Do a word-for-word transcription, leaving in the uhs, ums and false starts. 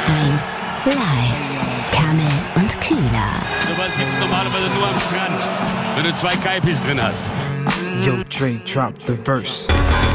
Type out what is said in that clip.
eins live. Kamel und Kühler. Sowas gibt's normalerweise nur am Strand, wenn du zwei Kaipis drin hast. Yo, Dre, drop the verse.